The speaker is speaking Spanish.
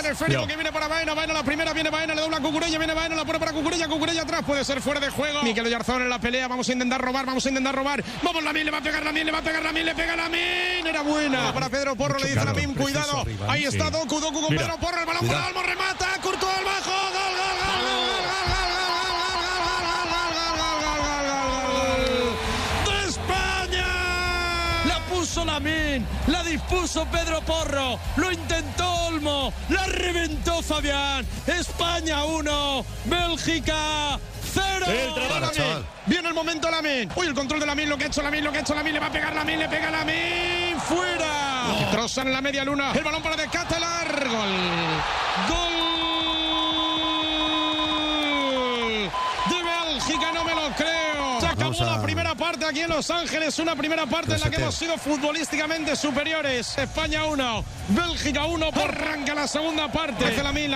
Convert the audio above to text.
el esférico que viene para Baena. Baena la primera, viene Baena, le dobla a Cucurella, viene Baena, la pone para Cucurella, Cucurella atrás, puede ser fuera de juego. Mikel Oyarzabal en la pelea, vamos a intentar robar. Vamos, Lamine, le va a pegar Lamine, le pega Lamine. Era buena. Para Pedro Porro, le dice Lamine, cuidado. Ahí está Doku con Pedro Porro, el balón para Olmo, remata, Courtois al bajo, gol de España. La puso Lamine, la dispuso Pedro Porro, lo intentó Olmo, la reventó Fabián. España 1, Bélgica 0. El trabajo, viene el momento Lamine. Uy, el control de Lamine, lo que ha hecho Lamine, le va a pegar Lamine, le pega Lamine, fuera. Trozan en la media luna, el balón para Decatelar, gol de Bélgica, no me lo creo. Se acabó la primera parte aquí en Los Ángeles, una primera parte en la que hemos sido futbolísticamente superiores. España 1, Bélgica 1, arranca la segunda parte. Lamine.